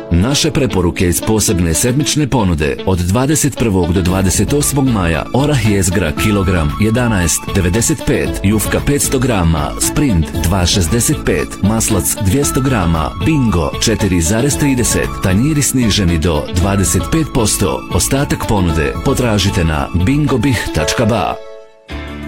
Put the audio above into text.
Naše preporuke iz posebne sedmične ponude od 21. do 28. maja: orah jezgra kilogram 11,95, jufka 500 grama, sprint 2,65, maslac 200 grama, bingo 4,30, tanjiri sniženi do 25%. Ostatak ponude potražite na bingobih.ba.